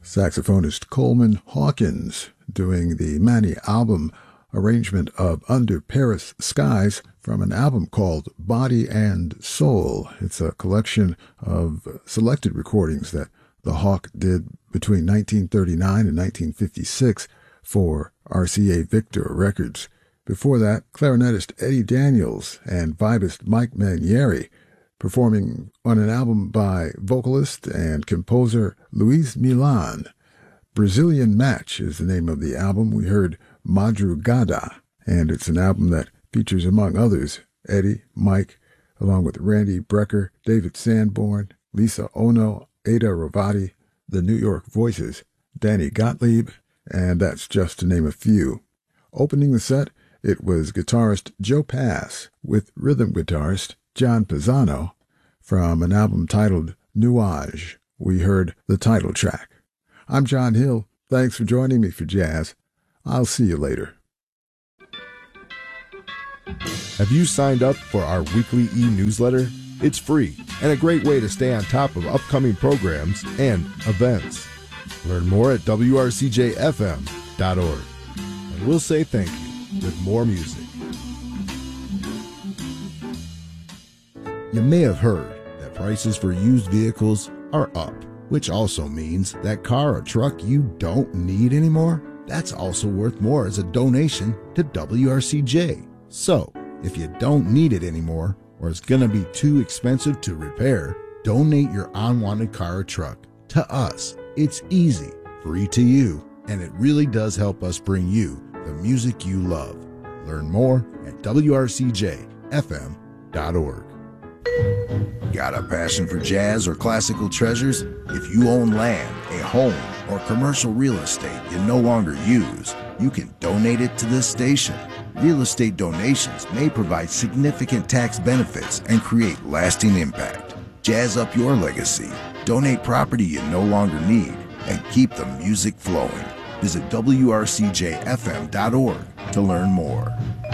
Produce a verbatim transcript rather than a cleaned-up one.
Saxophonist Coleman Hawkins doing the Manny album arrangement of Under Paris Skies from an album called Body and Soul. It's a collection of selected recordings that the Hawk did between nineteen thirty-nine and nineteen fifty-six for R C A Victor Records. Before that, clarinetist Eddie Daniels and vibist Mike Manieri performing on an album by vocalist and composer Luis Milan. Brazilian Match is the name of the album. We heard Madrugada, and it's an album that features, among others, Eddie, Mike, along with Randy Brecker, David Sanborn, Lisa Ono, Ada Ravati, the New York Voices, Danny Gottlieb, and that's just to name a few. Opening the set, it was guitarist Joe Pass with rhythm guitarist John Pisano from an album titled Nuage. We heard the title track. I'm John Hill. Thanks for joining me for Jazz. I'll see you later. Have you signed up for our weekly e-newsletter? It's free and a great way to stay on top of upcoming programs and events. Learn more at W R C J F M dot org. And we'll say thank you with more music. You may have heard that prices for used vehicles are up, which also means that car or truck you don't need anymore, that's also worth more as a donation to W R C J. So, if you don't need it anymore, or it's going to be too expensive to repair, donate your unwanted car or truck to us. It's easy, free to you, and it really does help us bring you the music you love. Learn more at W R C J F M dot org. Got a passion for jazz or classical treasures? If you own land, a home, or commercial real estate you no longer use, you can donate it to this station. Real estate donations may provide significant tax benefits and create lasting impact. Jazz up your legacy. Donate property you no longer need and keep the music flowing. Visit W R C J F M dot org to learn more.